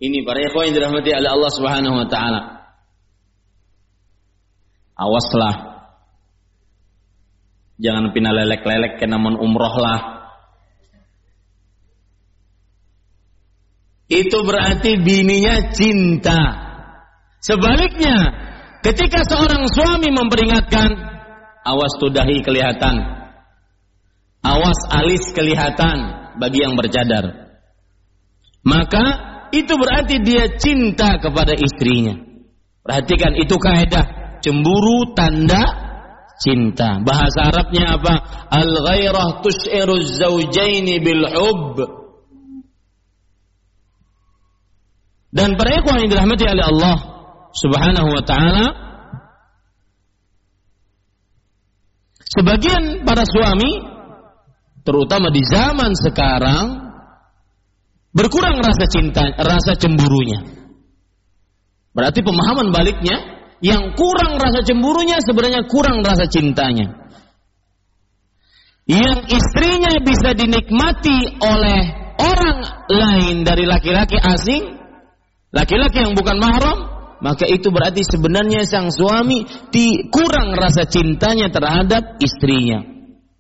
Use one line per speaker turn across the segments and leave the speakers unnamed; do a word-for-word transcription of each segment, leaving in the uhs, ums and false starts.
Ini para ikhwan yang dirahmati oleh Allah Subhanahu wa taala. Awaslah. Jangan pina lelek-lelek ke namun umroh lah. Itu berarti bininya cinta. Sebaliknya, ketika seorang suami memperingatkan, awas tuh dahi kelihatan. Awas alis kelihatan bagi yang bercadar. Maka itu berarti dia cinta kepada istrinya. Perhatikan, itu kaidah. Cemburu tanda cinta. Bahasa Arabnya apa? Al-ghairah tush'iru az-zawjaini bil hubb. Dan para ikhwan yang dirahmati oleh Allah Subhanahu wa taala, sebagian para suami terutama di zaman sekarang berkurang rasa cinta, rasa cemburunya. Berarti pemahaman baliknya, yang kurang rasa cemburunya sebenarnya kurang rasa cintanya. Yang istrinya bisa dinikmati oleh orang lain dari laki-laki asing, laki-laki yang bukan mahram, maka itu berarti sebenarnya sang suami kurang rasa cintanya terhadap istrinya.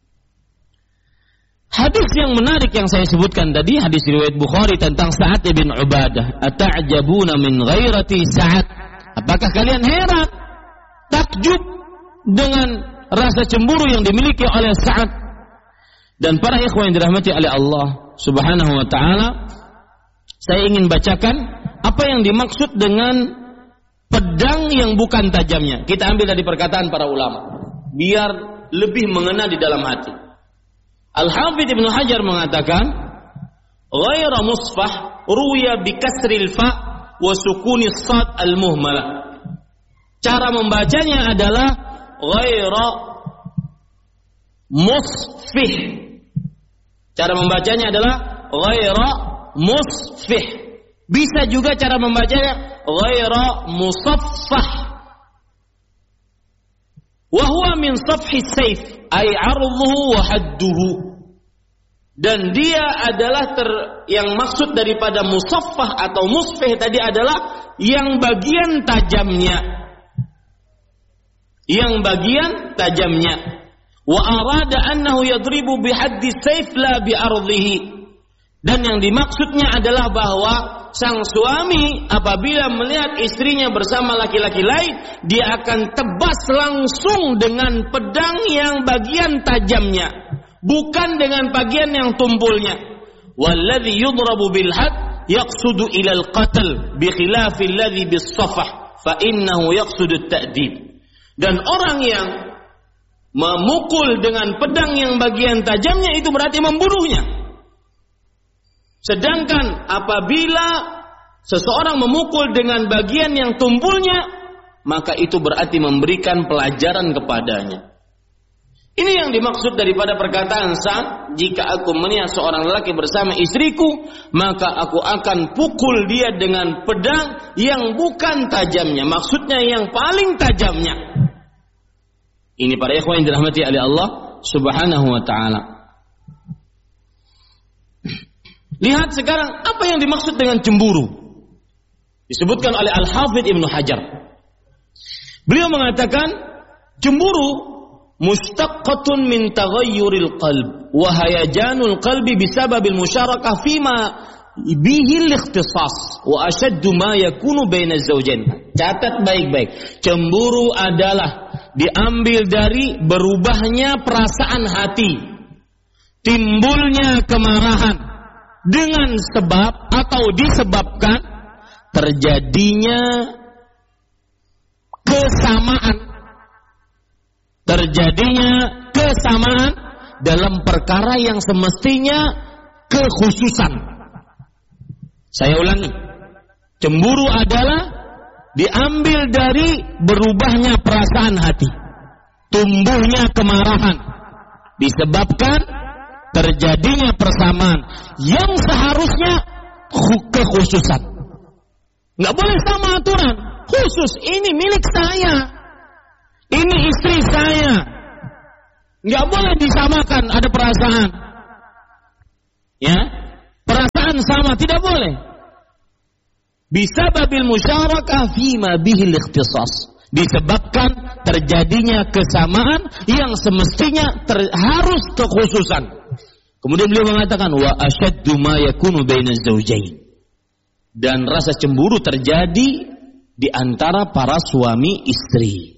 Hadis yang menarik yang saya sebutkan tadi, hadis riwayat Bukhari tentang Sa'ad bin Ubadah. Ata'jabuna min ghairati Sa'ad. Apakah kalian heran, takjub dengan rasa cemburu yang dimiliki oleh Sa'ad? Dan para ikhwan yang dirahmati oleh Allah Subhanahu wa taala, saya ingin bacakan apa yang dimaksud dengan pedang yang bukan tajamnya. Kita ambil dari perkataan para ulama biar lebih mengena di dalam hati. Al-Hafidz Ibnu Hajar mengatakan, ghaira musfah ruya bi kasril fa wa sukuni sad al-muhmalah. Cara membacanya adalah ghaira musfih. Cara membacanya adalah ghaira musfih. Bisa juga cara membacanya ghaira musaffah. Wa huwa min safhi sayf ay 'arduhu wa hadduhu. Dan dia adalah ter, yang maksud daripada musaffah atau musfih tadi adalah yang bagian tajamnya. Yang bagian tajamnya. Wa arada annahu yadribu bi haddi sayf la bi 'ardihi. Dan yang dimaksudnya adalah bahwa sang suami apabila melihat istrinya bersama laki-laki lain, dia akan tebas langsung dengan pedang yang bagian tajamnya, bukan dengan bagian yang tumpulnya. Walladhi yudrabu bil had yaqsudu ila al-qatl bi khilafi alladhi bis safah fa innahu yaqsudu at-ta'dib. Dan orang yang memukul dengan pedang yang bagian tajamnya itu berarti membunuhnya. Sedangkan apabila seseorang memukul dengan bagian yang tumpulnya, maka itu berarti memberikan pelajaran kepadanya. Ini yang dimaksud daripada perkataan Sa'ad, jika aku melihat seorang lelaki bersama istriku, maka aku akan pukul dia dengan pedang yang bukan tajamnya, maksudnya yang paling tajamnya. Ini para ikhwan yang dirahmati oleh Allah Subhanahu wa taala. Lihat sekarang apa yang dimaksud dengan cemburu. Disebutkan oleh Al-Hafidz Ibnu Hajar. Beliau mengatakan cemburu mustaqqatun min taghayyuril qalb wa hayajanul qalbi bisababil musyarakah fima bihi al-ikhtisas wa ashaddu ma yakunu baina az-zawjain. Catat baik-baik. Cemburu adalah diambil dari berubahnya perasaan hati, timbulnya kemarahan dengan sebab atau disebabkan terjadinya kesamaan terjadinya kesamaan dalam perkara yang semestinya kekhususan. Saya ulangi, cemburu adalah diambil dari berubahnya perasaan hati, tumbuhnya kemarahan disebabkan terjadinya persamaan yang seharusnya kekhususan. Nggak boleh sama aturan khusus, ini milik saya, ini istri saya, nggak boleh disamakan. Ada perasaan, ya, perasaan sama tidak boleh. bisababil musyarakah fima bihil ikhtisas. Disebabkan terjadinya kesamaan yang semestinya ter, harus kekhususan. Kemudian beliau mengatakan wa asyaddu ma yakunu bainaz zawjain. Dan rasa cemburu terjadi di antara para suami istri.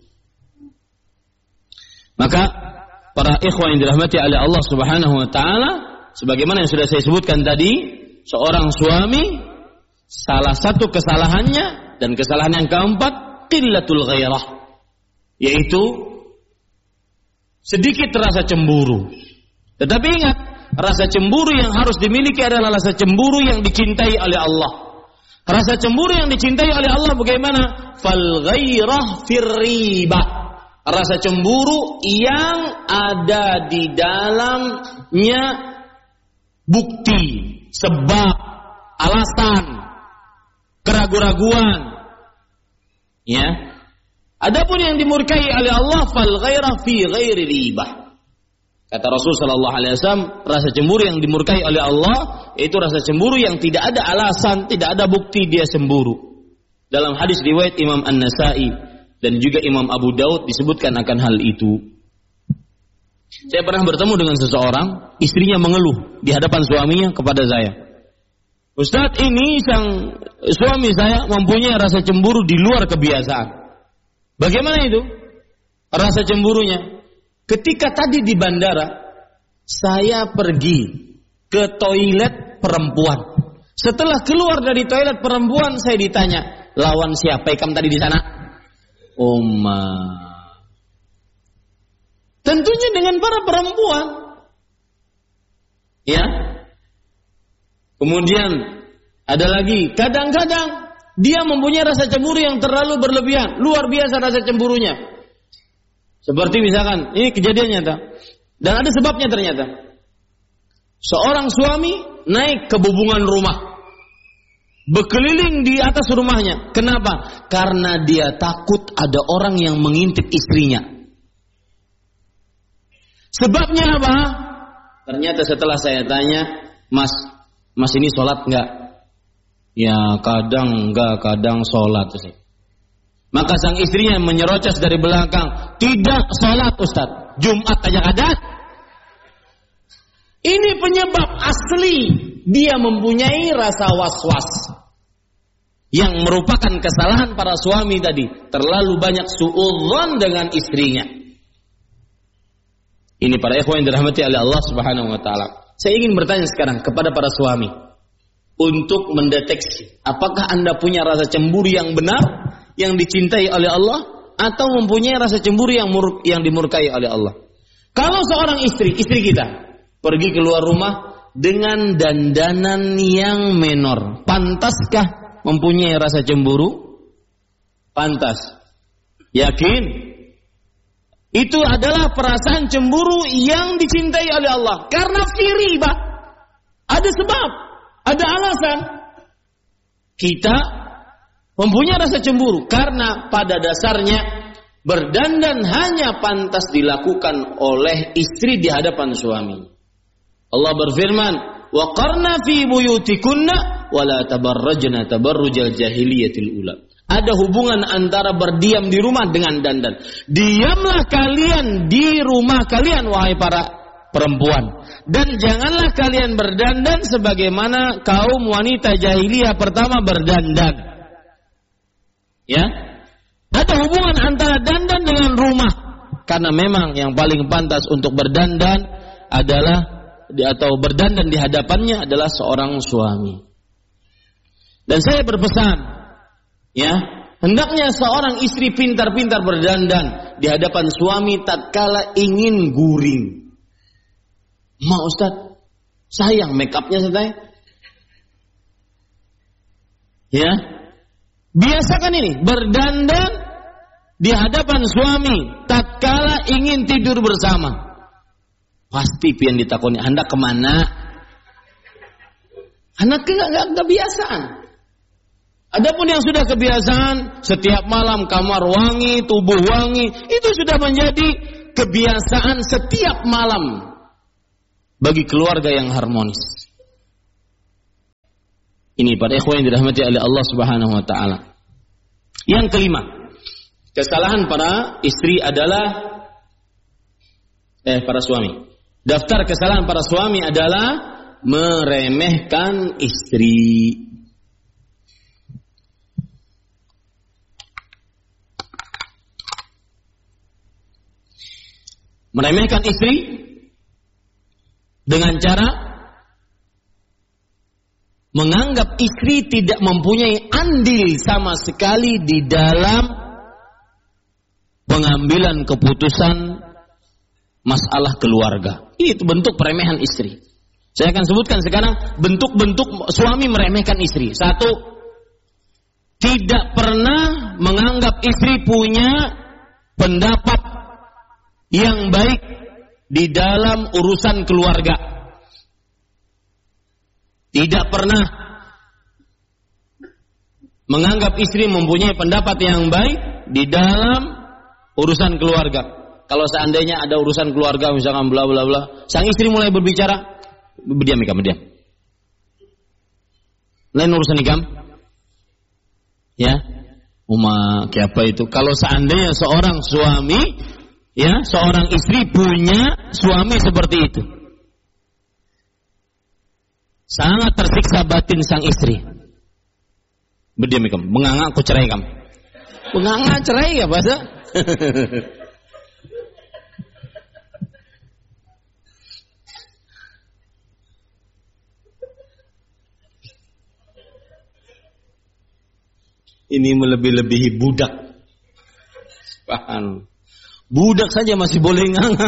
Maka para ikhwan yang dirahmati oleh Allah Subhanahu wa taala, sebagaimana yang sudah saya sebutkan tadi, seorang suami salah satu kesalahannya dan kesalahan yang keempat qillatul ghairah, yaitu sedikit rasa cemburu. Tetapi ingat, rasa cemburu yang harus dimiliki adalah rasa cemburu yang dicintai oleh Allah. Rasa cemburu yang dicintai oleh Allah bagaimana? Fal ghairah fir riba. Rasa cemburu yang ada di dalamnya bukti, sebab, alasan, keraguan-raguan. Ya. Adapun yang dimurkai oleh Allah fal ghairah fi ghairi ribah. Kata Rasul sallallahu alaihi wasallam, rasa cemburu yang dimurkai oleh Allah itu rasa cemburu yang tidak ada alasan, tidak ada bukti dia cemburu. Dalam hadis riwayat Imam An-Nasa'i dan juga Imam Abu Daud disebutkan akan hal itu. Saya pernah bertemu dengan seseorang, istrinya mengeluh di hadapan suaminya kepada saya. Ustaz, ini sang suami saya mempunyai rasa cemburu di luar kebiasaan. Bagaimana itu? Rasa cemburunya. Ketika tadi di bandara, saya pergi ke toilet perempuan. Setelah keluar dari toilet perempuan, saya ditanya, lawan siapa ikam tadi di sana? Umma. Tentunya dengan para perempuan. Ya. Kemudian ada lagi, kadang-kadang dia mempunyai rasa cemburu yang terlalu berlebihan, luar biasa rasa cemburunya. Seperti misalkan, ini kejadian nyata, dan ada sebabnya ternyata. Seorang suami naik ke bubungan rumah, berkeliling di atas rumahnya. Kenapa? Karena dia takut ada orang yang mengintip istrinya. Sebabnya apa? Ternyata setelah saya tanya, Mas, Mas ini sholat enggak? Ya kadang enggak, kadang sholat. Maka sang istrinya menyerocos dari belakang, tidak sholat Ustaz, Jumat aja ada. Ini penyebab asli dia mempunyai rasa was-was, yang merupakan kesalahan para suami tadi, terlalu banyak suudzon dengan istrinya. Ini para ikhwan yang dirahmati oleh Allah Subhanahu wa taala. Saya ingin bertanya sekarang kepada para suami untuk mendeteksi apakah Anda punya rasa cemburu yang benar, yang dicintai oleh Allah, atau mempunyai rasa cemburu yang mur- yang dimurkai oleh Allah. Kalau seorang istri, istri kita pergi keluar rumah dengan dandanan yang menor, pantaskah mempunyai rasa cemburu? Pantas. Yakin? Itu adalah perasaan cemburu yang dicintai oleh Allah. Karena firiba. Ada sebab, ada alasan. Kita mempunyai rasa cemburu karena pada dasarnya berdandan hanya pantas dilakukan oleh istri di hadapan suami. Allah berfirman, "Wa qarna fi buyutikunna wa la tabarrajna tabarrujal jahiliyatil ula." Ada hubungan antara berdiam di rumah dengan dandan. Diamlah kalian di rumah kalian wahai para perempuan, dan janganlah kalian berdandan sebagaimana kaum wanita jahiliyah pertama berdandan. Ya, ada hubungan antara dandan dengan rumah, karena memang yang paling pantas untuk berdandan adalah atau berdandan di hadapannya adalah seorang suami. Dan saya berpesan, ya, hendaknya seorang istri pintar-pintar berdandan di hadapan suami tatkala ingin guring. Ma Ustaz, sayang make upnya saya. Ya. Biasakan ini, berdandan di hadapan suami tatkala ingin tidur bersama. Pasti pian ditakoni, Anda kemana? Anak enggak kebiasaan. Adapun yang sudah kebiasaan, setiap malam kamar wangi, tubuh wangi, itu sudah menjadi kebiasaan setiap malam bagi keluarga yang harmonis. Ini para ikhwan yang dirahmati oleh Allah Subhanahu wa taala. Yang kelima, kesalahan para istri adalah eh para suami. Daftar kesalahan para suami adalah meremehkan istri. Meremehkan istri dengan cara menganggap istri tidak mempunyai andil sama sekali di dalam pengambilan keputusan masalah keluarga. Itu bentuk peremehan istri. Saya akan sebutkan sekarang bentuk-bentuk suami meremehkan istri. Satu, tidak pernah menganggap istri punya pendapat yang baik di dalam urusan keluarga. Tidak pernah menganggap istri mempunyai pendapat yang baik di dalam urusan keluarga. Kalau seandainya ada urusan keluarga misalkan bla bla bla, sang istri mulai berbicara, berdiam ikam, berdiam. Lain urusan ikam. Ya. Uma apa itu? Kalau seandainya seorang suami, ya, seorang istri punya suami seperti itu, sangat tersiksa batin sang istri. Berdiam ikam, menganga aku cerai kamu. Menganga cerai ya bahasa. Ini melebih-lebihi budak. Paham? Budak saja masih boleh nganga.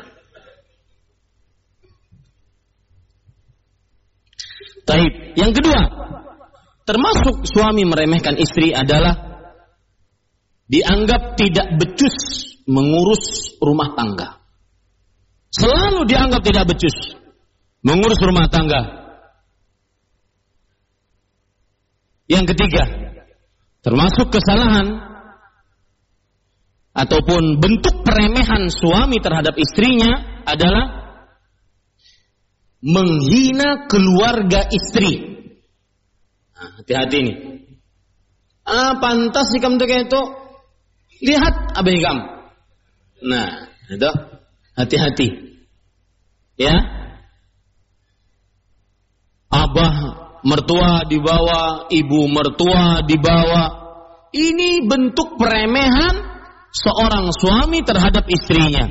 Taib. Yang kedua, termasuk suami meremehkan istri adalah dianggap tidak becus mengurus rumah tangga. Selalu dianggap tidak becus mengurus rumah tangga. Yang ketiga, termasuk kesalahan ataupun bentuk peremehan suami terhadap istrinya adalah menghina keluarga istri. Nah, hati-hati nih. Ah, pantas sih kamu tuh kayak itu. Lihat abang kamu. Nah, itu hati-hati. Ya. Abah mertua dibawa, ibu mertua dibawa. Ini bentuk peremehan seorang suami terhadap istrinya.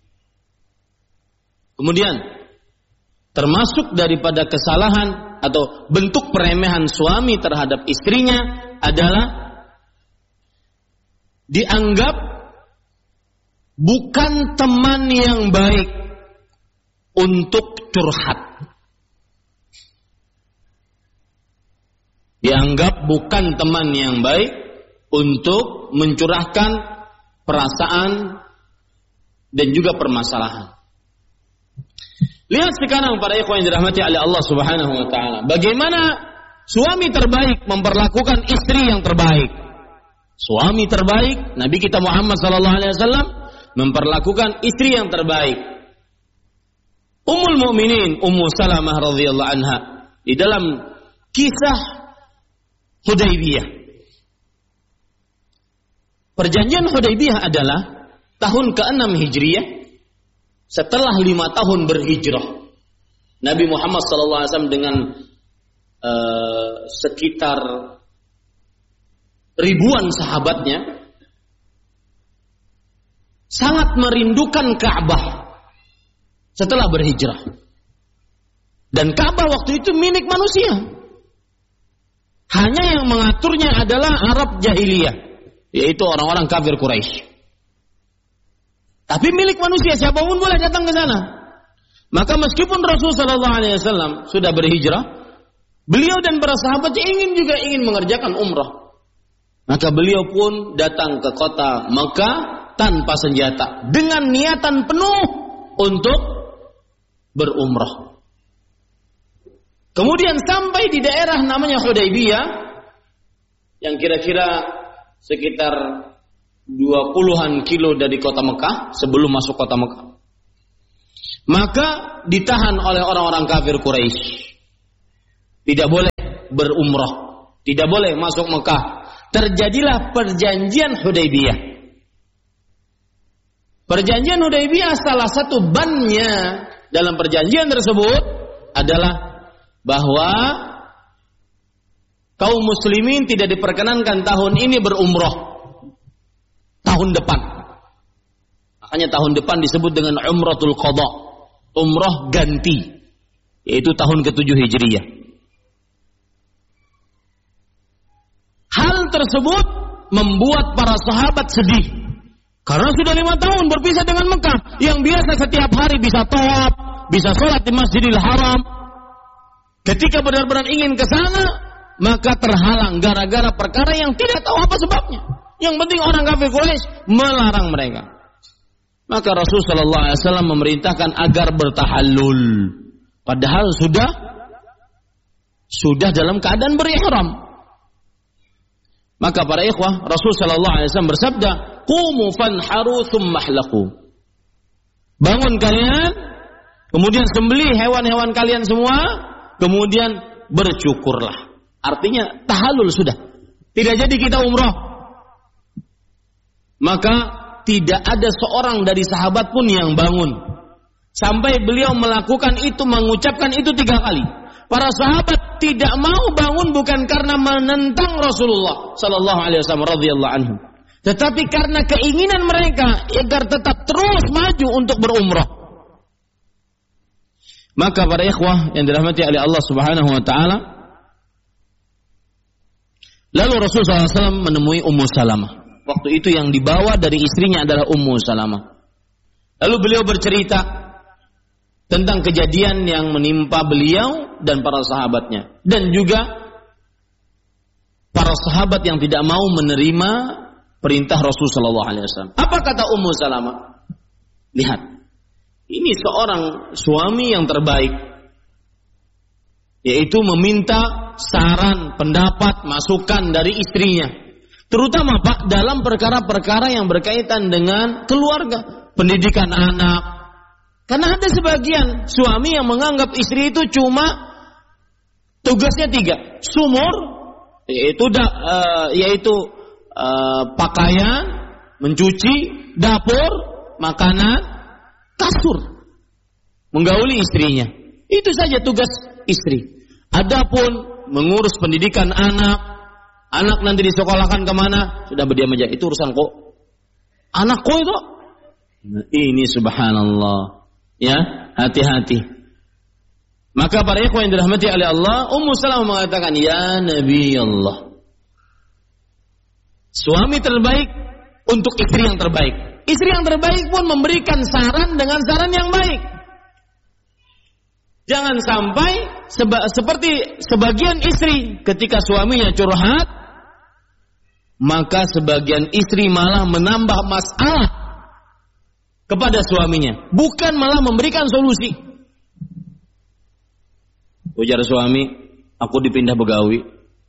Kemudian termasuk daripada kesalahan atau bentuk peremehan suami terhadap istrinya adalah dianggap bukan teman yang baik untuk curhat. Dianggap bukan teman yang baik untuk mencurahkan perasaan dan juga permasalahan. Lihat sekarang para ikhwan yang dirahmati oleh Allah Subhanahu wa taala, bagaimana suami terbaik memperlakukan istri yang terbaik. Suami terbaik Nabi kita Muhammad sallallahu alaihi wasallam memperlakukan istri yang terbaik. Ummul Mukminin Ummu Salamah radhiyallahu anha di dalam kisah Hudaybiyah. Perjanjian Hudaybiyah adalah tahun keenam Hijriyah setelah lima tahun berhijrah. Nabi Muhammad sallallahu alaihi wasallam dengan uh, sekitar ribuan sahabatnya sangat merindukan Ka'bah setelah berhijrah. Dan Ka'bah waktu itu milik manusia. Hanya yang mengaturnya adalah Arab jahiliyah, yaitu orang-orang kafir Quraisy. Tapi milik manusia, siapapun boleh datang ke sana. Maka meskipun Rasul sallallahu alaihi wasallam sudah berhijrah, beliau dan para sahabat ingin juga ingin mengerjakan umrah. Maka beliau pun datang ke kota Mekah tanpa senjata, dengan niatan penuh untuk berumrah. Kemudian sampai di daerah namanya Hudaybiyah, yang kira-kira sekitar dua puluhan kilo dari kota Mekah, sebelum masuk kota Mekah. Maka ditahan oleh orang-orang kafir Quraisy. Tidak boleh berumrah, tidak boleh masuk Mekah. Terjadilah perjanjian Hudaybiyah. Perjanjian Hudaybiyah salah satu bannya dalam perjanjian tersebut adalah bahwa kaum muslimin tidak diperkenankan tahun ini berumrah. Tahun depan. Makanya tahun depan disebut dengan Umratul Qadha, umrah ganti, yaitu tahun ketujuh Hijriyah. Hal tersebut membuat para sahabat sedih karena sudah lima tahun berpisah dengan Mekah, yang biasa setiap hari bisa tawaf, bisa sholat di Masjidil Haram. Ketika benar-benar ingin ke sana, maka terhalang gara-gara perkara yang tidak tahu apa sebabnya. Yang penting orang kafir Quraisy melarang mereka. Maka Rasulullah shallallahu alaihi wasallam memerintahkan agar bertahallul, padahal sudah sudah dalam keadaan berihram. Maka para ikhwah, Rasul sallallahu alaihi wasallam bersabda, "Qumu fanharu tsumma hlaqu." Bangun kalian, kemudian sembelih hewan-hewan kalian semua, kemudian bercukurlah. Artinya tahallul sudah. Tidak jadi kita umrah. Maka tidak ada seorang dari sahabat pun yang bangun. Sampai beliau melakukan itu, mengucapkan itu tiga kali. Para sahabat tidak mau bangun bukan karena menentang Rasulullah sallallahu alaihi wasallam radhiyallahu anhu, tetapi karena keinginan mereka agar tetap terus maju untuk berumrah. Maka para ikhwah yang dirahmati oleh Allah Subhanahu wa taala, lalu Rasulullah sallallahu alaihi wasallam menemui Ummu Salamah. Waktu itu yang dibawa dari istrinya adalah Ummu Salamah. Lalu beliau bercerita tentang kejadian yang menimpa beliau dan para sahabatnya, dan juga para sahabat yang tidak mau menerima perintah Rasul sallallahu alaihi wasallam. Apa kata Ummu Salamah? Lihat, ini seorang suami yang terbaik, yaitu meminta saran, pendapat, masukan dari istrinya, terutama Pak dalam perkara-perkara yang berkaitan dengan keluarga, pendidikan anak. Karena ada sebagian suami yang menganggap istri itu cuma tugasnya tiga, sumur, yaitu da, uh, yaitu uh, pakaian, mencuci, dapur, makanan, kasur, menggauli istrinya. Itu saja tugas istri. Adapun mengurus pendidikan anak, anak nanti disekolahkan kemana, sudah berdiam aja. Itu urusan kok anakku itu. Nah, ini subhanallah. Ya, hati-hati. Maka para ikhwan yang dirahmati oleh Allah, Ummu Salamah mengatakan, "Ya Nabi Allah, suami terbaik untuk istri yang terbaik." Istri yang terbaik pun memberikan saran dengan saran yang baik. Jangan sampai seba- seperti sebagian istri ketika suaminya curhat, maka sebagian istri malah menambah masalah kepada suaminya, bukan malah memberikan solusi. Ujar suami, "Aku dipindah begawi."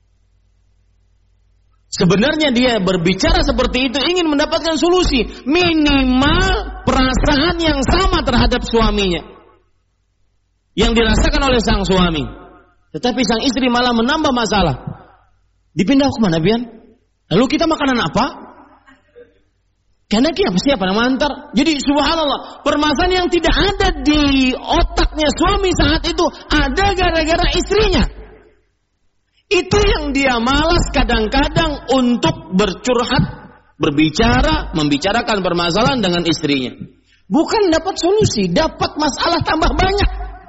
Sebenarnya dia berbicara seperti itu ingin mendapatkan solusi, minimal perasaan yang sama terhadap suaminya yang dirasakan oleh sang suami. Tetapi sang istri malah menambah masalah. Dipindah ke mana, Bian? Lalu kita makanan apa? Karena dia pasti apa nama antar. Jadi subhanallah, permasalahan yang tidak ada di otaknya suami saat itu ada gara-gara istrinya. Itu yang dia malas kadang-kadang untuk bercurhat, berbicara, membicarakan permasalahan dengan istrinya. Bukan dapat solusi, dapat masalah tambah banyak.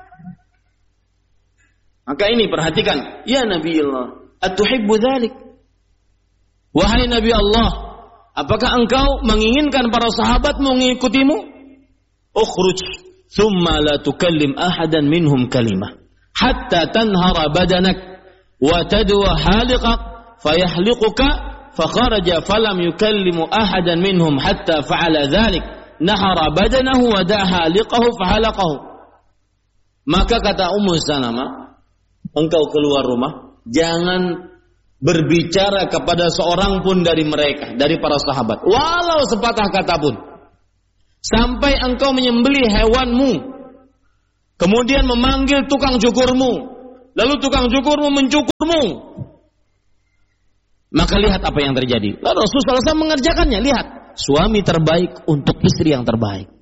Maka ini perhatikan, ya Nabi Allah, atuhibbu dzalik? Wahai Nabi Allah, apakah engkau menginginkan para sahabat mengikutimu? Ukhruj thumma la tukallim ahadan minhum kalimah hatta tanhara badanak wa tadwa haliqak fayahliquka fakharaja falam yukallimu ahadan minhum hatta fa'ala dhalik nahara badanahu wa da'a haliqahu fahalaqahu. Maka kata Ummu Salamah, engkau keluar rumah, jangan berbicara kepada seorang pun dari mereka, dari para sahabat, walau sepatah kata pun, sampai engkau menyembelih hewanmu, kemudian memanggil tukang cukurmu, lalu tukang cukurmu mencukurmu. Maka lihat apa yang terjadi. Lalu Rasulullah shallallahu alaihi wasallam mengerjakannya. Lihat, suami terbaik untuk istri yang terbaik.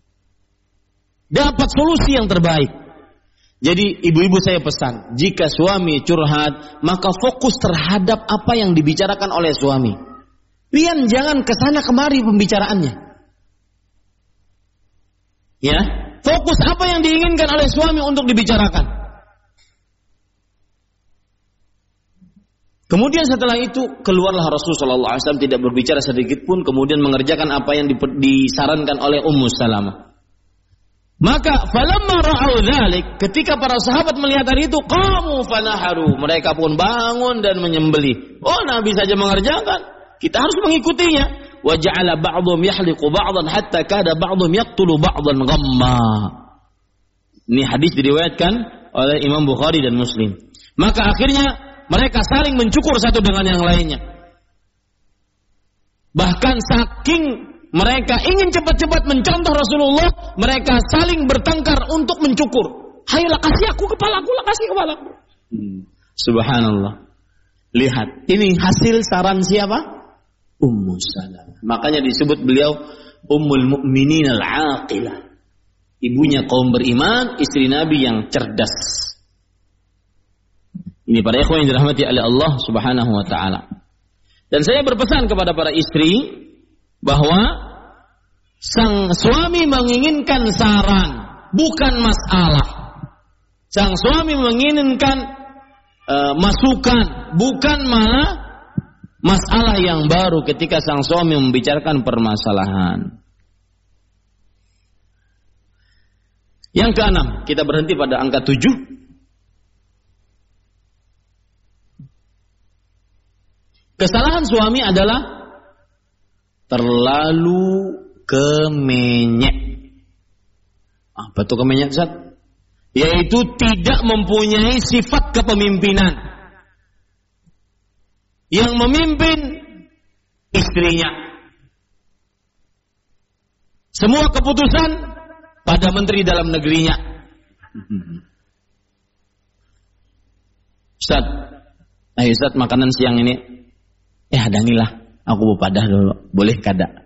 Dapat solusi yang terbaik. Jadi ibu-ibu saya pesan, jika suami curhat, maka fokus terhadap apa yang dibicarakan oleh suami. Pian jangan kesana kemari pembicaraannya. Ya, fokus apa yang diinginkan oleh suami untuk dibicarakan. Kemudian setelah itu keluarlah Rasulullah shallallahu alaihi wasallam tidak berbicara sedikit pun, kemudian mengerjakan apa yang disarankan oleh Ummu Salamah. Maka falamma ra'au dzalik, ketika para sahabat melihat hari itu, qamu fanaharu, mereka pun bangun dan menyembelih. Oh, Nabi saja mengerjakan, kita harus mengikutinya. Wa ja'ala ba'dhum yahliqu ba'dhan hatta kada ba'dhum yaqtulu ba'dhan ghamma. Ini hadis diriwayatkan oleh Imam Bukhari dan Muslim. Maka akhirnya mereka saling mencukur satu dengan yang lainnya. Bahkan saking mereka ingin cepat-cepat mencontoh Rasulullah, mereka saling bertengkar untuk mencukur. Hayolah kasih aku kepalaku, lah kasih kepalaku. Hmm. Subhanallah. Lihat, ini hasil saran siapa? Ummu Salamah. Makanya disebut beliau Ummul Mukminin al-Aqilah. Ibunya kaum beriman, istri Nabi yang cerdas. Ini para ikhwan yang dirahmati oleh Allah Subhanahu wa taala. Dan saya berpesan kepada para istri bahwa sang suami menginginkan saran, bukan masalah. Sang suami menginginkan uh, masukan, bukan malah masalah yang baru ketika sang suami membicarakan permasalahan. Yang keenam, kita berhenti pada angka tujuh. Kesalahan suami adalah terlalu kemenyek. Apa itu kemenyek, Ustaz? Yaitu tidak mempunyai sifat kepemimpinan. Yang memimpin istrinya. Semua keputusan pada menteri dalam negerinya. Ustaz, ayo Ustaz, makanan siang ini Eh hadangilah, aku mau padah dulu. Boleh kada?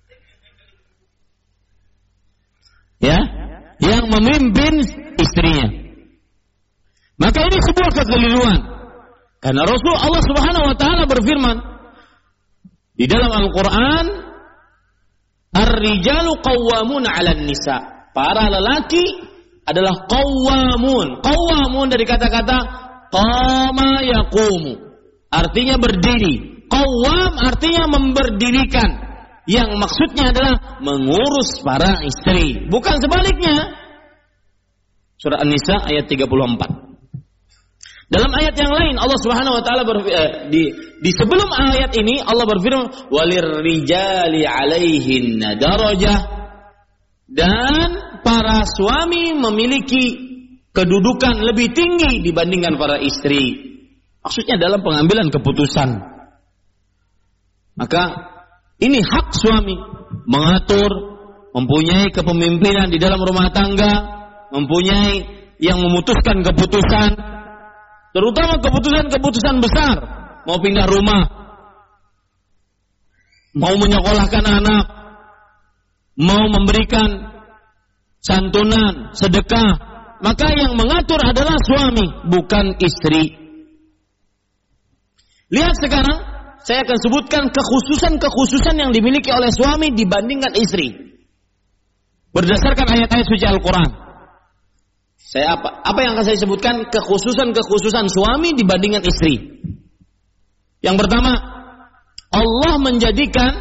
Ya, yang memimpin istrinya. Maka ini sebuah kekeliruan. Karena Rasul Allah Subhanahu wa taala berfirman di dalam Al-Qur'an, "Ar-rijalu qawwamuna 'alan nisa." Para lelaki adalah qawwamun. Qawwamun dari kata-kata qama yaqumu. Artinya berdiri. Qawwam artinya memberdirikan. Yang maksudnya adalah mengurus para istri. Bukan sebaliknya. Surah An-Nisa ayat tiga puluh empat. Dalam ayat yang lain Allah Subhanahu wa taala eh, di di sebelum ayat ini Allah berfirman walirrijali 'alaihinna darajah, dan para suami memiliki kedudukan lebih tinggi dibandingkan para istri. Maksudnya dalam pengambilan keputusan. Maka ini hak suami mengatur, mempunyai kepemimpinan di dalam rumah tangga, mempunyai yang memutuskan keputusan, terutama keputusan-keputusan besar, mau pindah rumah, mau menyekolahkan anak, mau memberikan santunan, sedekah, maka yang mengatur adalah suami, bukan istri. Lihat sekarang, saya akan sebutkan kekhususan-kekhususan yang dimiliki oleh suami dibandingkan istri. Berdasarkan ayat-ayat suci Al-Quran. Saya apa? Apa yang akan saya sebutkan? Kekhususan-kekhususan suami dibandingkan istri. Yang pertama, Allah menjadikan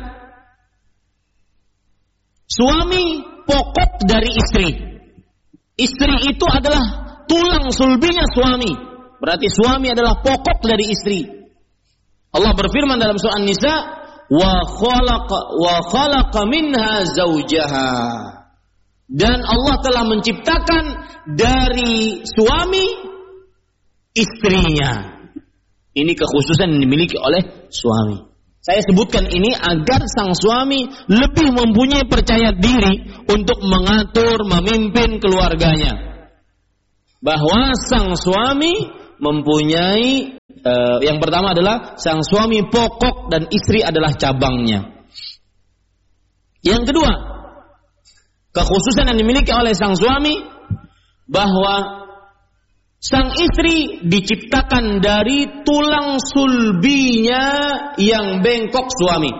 suami pokok dari istri. Istri itu adalah tulang sulbinya suami. Berarti suami adalah pokok dari istri. Allah berfirman dalam surah An-Nisa, wa khalaqa wa khalaqa minha zawjaha. Dan Allah telah menciptakan dari suami istrinya. Ini kekhususan yang dimiliki oleh suami. Saya sebutkan ini agar sang suami lebih mempunyai percaya diri untuk mengatur, memimpin keluarganya. bahwa sang suami mempunyai uh, yang pertama adalah sang suami pokok dan istri adalah cabangnya. Yang kedua, kekhususan yang dimiliki oleh sang suami bahwa sang istri diciptakan dari tulang sulbinya yang bengkok suami.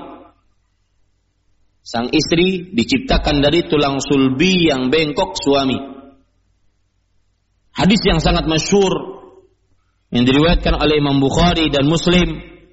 Sang istri diciptakan dari tulang sulbi yang bengkok suami. Hadis yang sangat masyhur yang diriwayatkan oleh Imam Bukhari dan Muslim.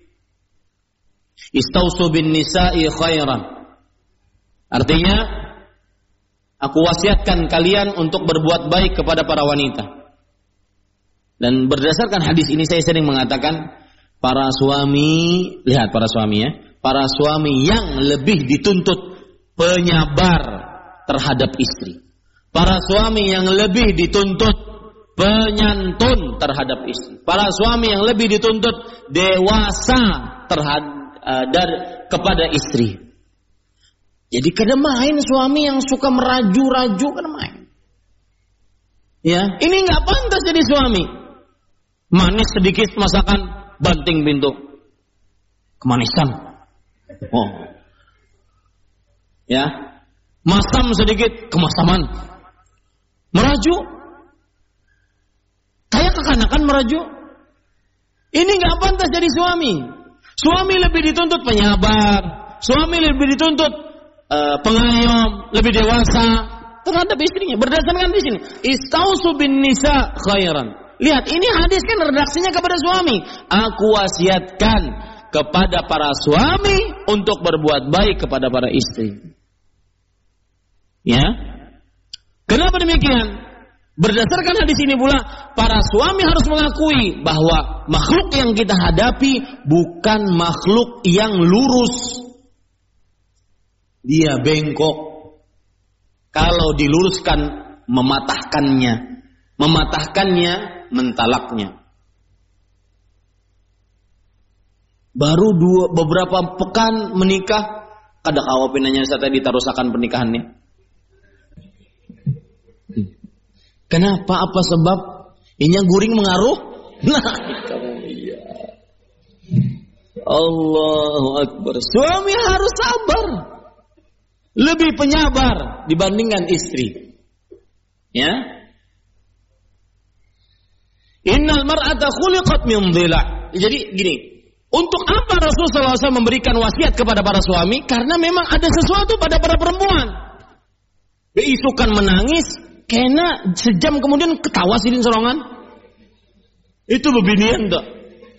Istausu bin nisa'i khairan. Artinya, aku wasiatkan kalian untuk berbuat baik kepada para wanita. Dan berdasarkan hadis ini saya sering mengatakan, para suami, lihat para suami ya, para suami yang lebih dituntut penyabar terhadap istri. Para suami yang lebih dituntut penyantun terhadap istri. Para suami yang lebih dituntut dewasa terhadap uh, dari kepada istri. Jadi kada main suami yang suka meraju-raju, kada main. Ya, ini nggak pantas jadi suami. Manis sedikit masakan, banting pintu. Kemanisan. Oh. Ya. Masam sedikit, kemasaman. Meraju. Kayak kekanakan meraju. Ini nggak pantas jadi suami. Suami lebih dituntut penyabar. Suami lebih dituntut uh, pengayom, lebih dewasa terhadap istrinya. Berdasarkan di sini, istausu bin nisa khairan. Lihat, ini hadis kan redaksinya kepada suami. Aku wasiatkan kepada para suami untuk berbuat baik kepada para istri. Ya. Kenapa demikian? Berdasarkan hadis ini pula, para suami harus mengakui bahwa makhluk yang kita hadapi bukan makhluk yang lurus. Dia bengkok. Kalau diluruskan, mematahkannya. Mematahkannya, mentalaknya. Baru dua, beberapa pekan menikah, kada kawapinannya saya tadi tarusakan pernikahannya. Kenapa? Apa sebab? Inya guring mengaruh? Nah, kamu iya. Allahu Akbar. Suami harus sabar. Lebih penyabar dibandingkan istri. Ya. Innal mar'ata khuliqat min dhila'. Jadi gini, untuk apa Rasulullah shallallahu alaihi wasallam memberikan wasiat kepada para suami? Karena memang ada sesuatu pada para perempuan. Beisukan menangis, kena sejam kemudian ketawa sidin sorongan. Itu bebinian tak?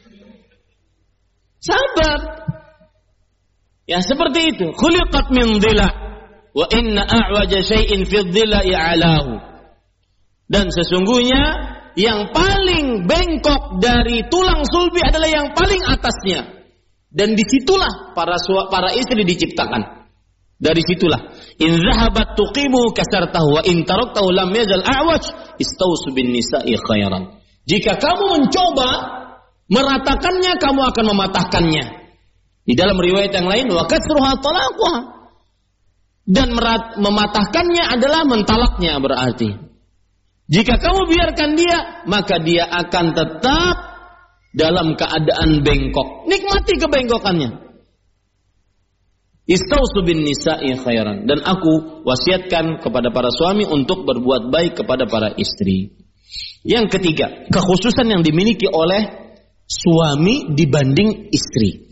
Sabar. Ya seperti itu. Khuliqat min dhila' wa inna a'waja syai'in fi dhila'i 'alahu. Dan sesungguhnya yang paling bengkok dari tulang sulbi adalah yang paling atasnya. Dan disitulah para su- para istri diciptakan. Dari situlah, in zahabat tuqimu kasartahu wa in taraktahu lam yazal a'waj istausu bin nisa'i khairan. Jika kamu mencoba meratakannya, kamu akan mematahkannya. Di dalam riwayat yang lain, wa kasruha talaquha. Dan merat, mematahkannya adalah mentalaknya berarti. Jika kamu biarkan dia, maka dia akan tetap dalam keadaan bengkok. Nikmati kebengkokannya. Istausu bin nisa'i khairan. Dan aku wasiatkan kepada para suami untuk berbuat baik kepada para istri. Yang ketiga, kekhususan yang dimiliki oleh suami dibanding istri.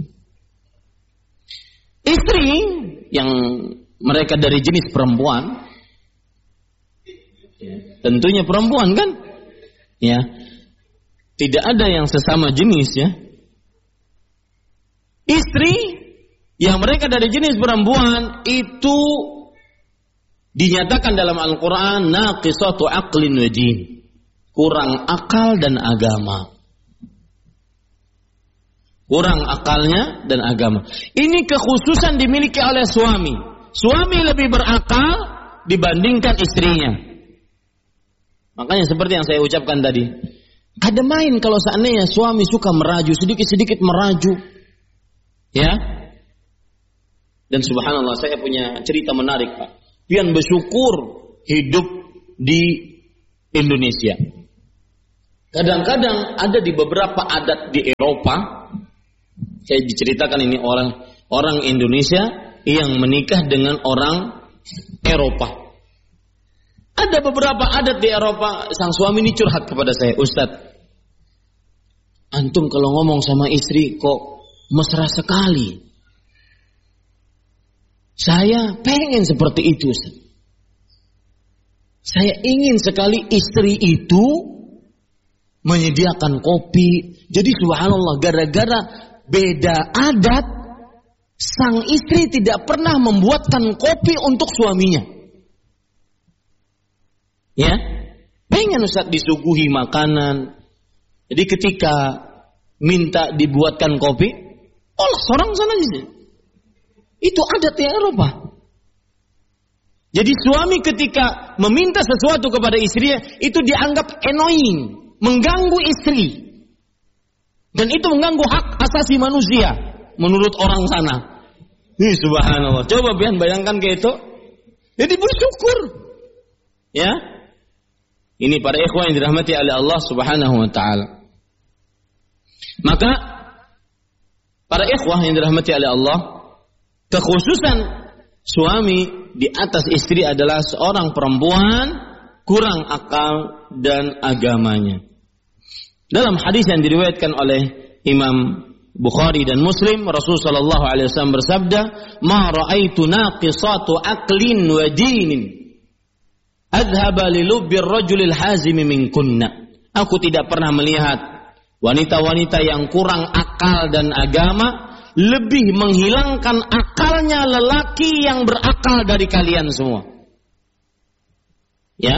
Istri yang mereka dari jenis perempuan, tentunya perempuan kan? Ya. Tidak ada yang sesama jenis ya. Istri yang mereka dari jenis perempuan itu dinyatakan dalam Al-Quran naqisatu aqlin wa din, kurang akal dan agama. Kurang akalnya dan agama. Ini kekhususan dimiliki oleh suami. Suami lebih berakal dibandingkan istrinya. Makanya seperti yang saya ucapkan tadi, kada main kalau seandainya suami suka meraju, sedikit-sedikit meraju. Ya. Dan subhanallah, saya punya cerita menarik, Pak. Pian bersyukur hidup di Indonesia. Kadang-kadang ada di beberapa adat di Eropa, saya diceritakan ini orang orang Indonesia yang menikah dengan orang Eropa. Ada beberapa adat di Eropa, sang suami ini curhat kepada saya, Ustadz, antum kalau ngomong sama istri kok mesra sekali. Saya pengen seperti itu, Ustadz. Saya ingin sekali istri itu menyediakan kopi. Jadi subhanallah, gara-gara beda adat, sang istri tidak pernah membuatkan kopi untuk suaminya. Ya, pengen Ustaz disuguhi makanan. Jadi ketika minta dibuatkan kopi, olah seorang sana aja. Itu adat di Eropa. Jadi suami ketika meminta sesuatu kepada istrinya, itu dianggap annoying, mengganggu istri. Dan itu mengganggu hak asasi manusia menurut orang sana. Ih, subhanallah. Coba bayangkan kayak itu. Jadi bersyukur. Ya. Ini para ikhwan yang dirahmati oleh Allah Subhanahu wa taala. Maka para ikhwah yang dirahmati oleh Allah, kekhususan suami di atas istri adalah seorang perempuan kurang akal dan agamanya. Dalam hadis yang diriwayatkan oleh Imam Bukhari dan Muslim, Rasul sallallahu alaihi wasallam bersabda, "Ma ra'aitu naqisatu aqlin wa dinin adhaba li lubbir rajulil hazimi minkunna." Aku tidak pernah melihat wanita-wanita yang kurang akal dan agama lebih menghilangkan akalnya lelaki yang berakal dari kalian semua. Ya.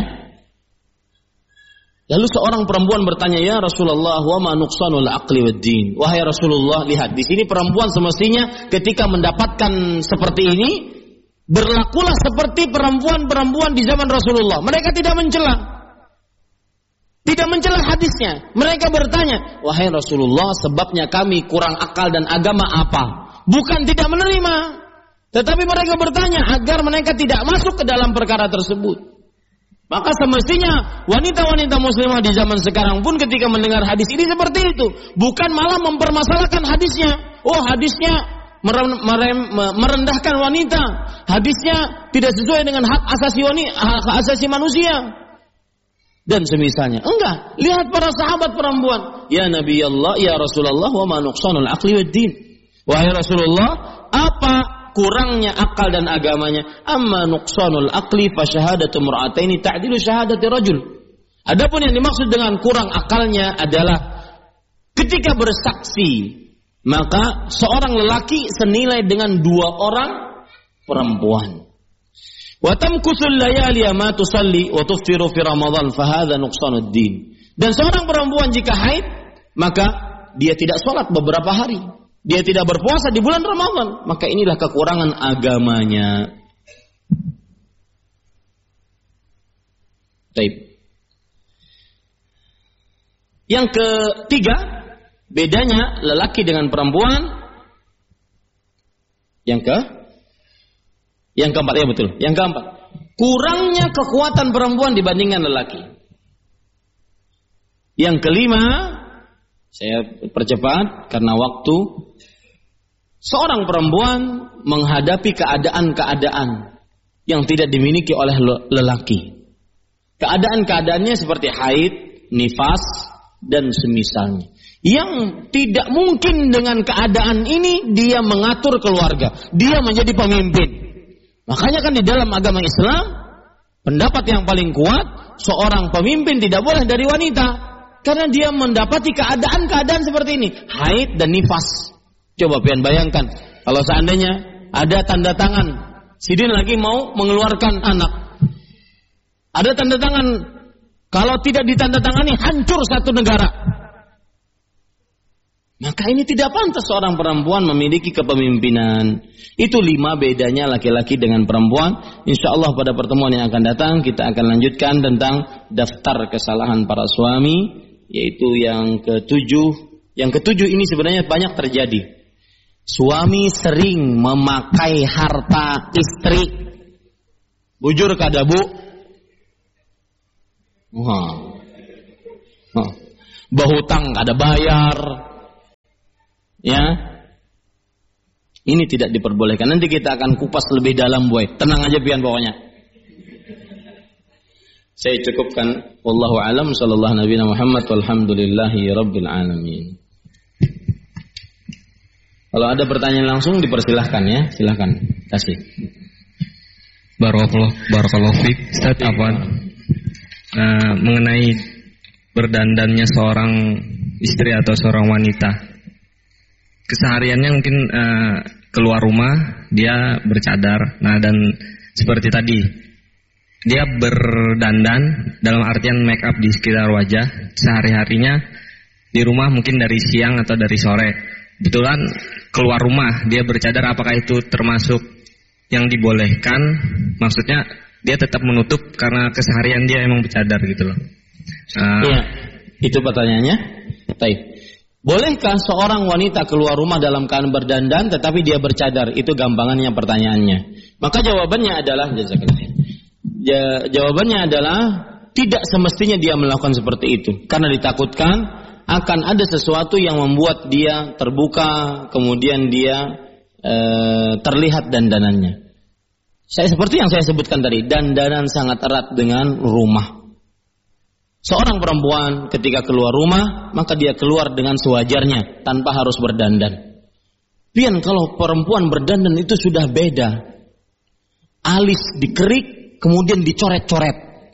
Lalu seorang perempuan bertanya, "Ya Rasulullah, wa ma nuqsanul aqli wad din?" Wahai Rasulullah, lihat di sini perempuan semestinya ketika mendapatkan seperti ini berlakulah seperti perempuan-perempuan di zaman Rasulullah. Mereka tidak mencela. Tidak mencela hadisnya. Mereka bertanya, "Wahai Rasulullah, sebabnya kami kurang akal dan agama apa?" Bukan tidak menerima, tetapi mereka bertanya agar mereka tidak masuk ke dalam perkara tersebut. Maka semestinya wanita-wanita muslimah di zaman sekarang pun ketika mendengar hadis ini seperti itu. Bukan malah mempermasalahkan hadisnya. Oh, hadisnya merendahkan wanita. Hadisnya tidak sesuai dengan hak asasi wanita, hak asasi manusia. Dan semisalnya. Enggak. Lihat para sahabat perempuan. Ya Nabi Allah, ya Rasulullah, wa ma nuqsanul aqli wad din. Wahai Rasulullah, apa kurangnya akal dan agamanya? Amma nuqsanul aqli fa syahadatu mar'ataini ta'dilu syahadati rajul. Adapun yang dimaksud dengan kurang akalnya adalah ketika bersaksi, maka seorang lelaki senilai dengan dua orang perempuan. Wa tamkusul layali ma tusalli wa tuftiru fi Ramadan fa hadza nuqsanud din. Dan seorang perempuan jika haid, maka dia tidak sholat beberapa hari. Dia tidak berpuasa di bulan Ramadan, maka inilah kekurangan agamanya. Baik. Yang ketiga, bedanya lelaki dengan perempuan. Yang ke Yang keempat, ya betul. Yang keempat, kurangnya kekuatan perempuan dibandingkan lelaki. Yang kelima, saya percepat karena waktu. Seorang perempuan menghadapi keadaan-keadaan yang tidak dimiliki oleh lelaki. Keadaan-keadaannya seperti haid, nifas, dan semisalnya. Yang tidak mungkin dengan keadaan ini dia mengatur keluarga. Dia menjadi pemimpin. Makanya kan di dalam agama Islam, pendapat yang paling kuat, seorang pemimpin tidak boleh dari wanita. Karena dia mendapati keadaan-keadaan seperti ini. Haid dan nifas. Coba pian bayangkan, kalau seandainya ada tanda tangan, sidin lagi mau mengeluarkan anak. Ada tanda tangan, kalau tidak ditandatangani hancur satu negara. Maka ini tidak pantas seorang perempuan memiliki kepemimpinan. Itu lima bedanya laki-laki dengan perempuan. Insya Allah pada pertemuan yang akan datang kita akan lanjutkan tentang daftar kesalahan para suami, yaitu yang ketujuh. Yang ketujuh ini sebenarnya banyak terjadi. Suami sering memakai harta istri. Bujur kada bu? Wah. Oh. berhutang ada bayar. Ya. Ini tidak diperbolehkan. Nanti kita akan kupas lebih dalam, boy. Tenang aja pian pokoknya. Saya cukupkan. Wallahu a'lam. Sallallahu Nabi Muhammad. Walhamdulillahi Rabbil Alamin. Kalau ada pertanyaan langsung dipersilahkan ya. Silahkan. Kasih.
Barakallahu barakallahu fiik. Ustaz, apa uh, mengenai berdandannya seorang istri atau seorang wanita. Kesehariannya mungkin uh, keluar rumah dia bercadar. Nah, dan seperti tadi dia berdandan dalam artian make up di sekitar wajah. Sehari-harinya di rumah mungkin dari siang atau dari sore. Kebetulan keluar rumah dia bercadar, apakah itu termasuk yang dibolehkan? Maksudnya dia tetap menutup karena keseharian dia emang bercadar gitu loh. Uh,
iya, itu pertanyaannya. Baik. Bolehkah seorang wanita keluar rumah dalam keadaan berdandan tetapi dia bercadar? Itu gampangannya pertanyaannya. Maka jawabannya adalah ja, jawabannya adalah tidak semestinya dia melakukan seperti itu, karena ditakutkan akan ada sesuatu yang membuat dia terbuka, kemudian dia e, terlihat dandanannya. Saya seperti yang saya sebutkan tadi, dandanan sangat erat dengan rumah. Seorang perempuan ketika keluar rumah, maka dia keluar dengan sewajarnya, tanpa harus berdandan. Pian, kalau perempuan berdandan itu sudah beda. Alis dikerik, kemudian dicoret-coret.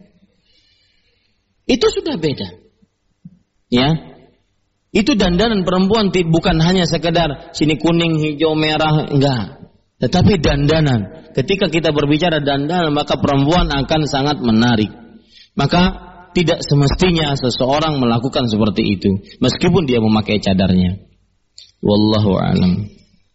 Itu sudah beda. Ya. Itu dandanan perempuan bukan hanya sekedar sini kuning, hijau, merah, enggak. Tetapi dandanan. Ketika kita berbicara dandanan, maka perempuan akan sangat menarik. Maka tidak semestinya seseorang melakukan seperti itu, meskipun dia memakai cadarnya. Wallahu a'lam.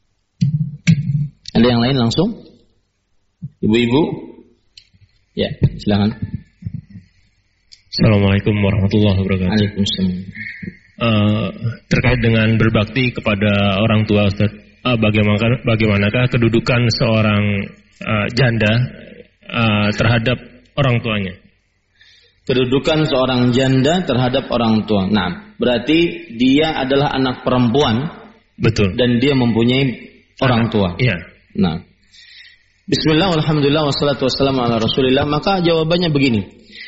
Ada yang lain langsung? Ibu-ibu? Ya, silakan.
Assalamualaikum warahmatullahi wabarakatuh.
Waalaikumsalam.
Uh, terkait dengan berbakti kepada orang tua, Ustaz, uh, bagaimana bagaimanakah kedudukan seorang uh, janda uh, terhadap orang tuanya?
Kedudukan seorang janda terhadap orang tua. Nah, berarti dia adalah anak perempuan.
Betul. Dan
dia mempunyai orang tua.
Iya.
Nah, bismillah, alhamdulillah, wassalatu wassalamu ala rasulillah. Maka jawabannya begini.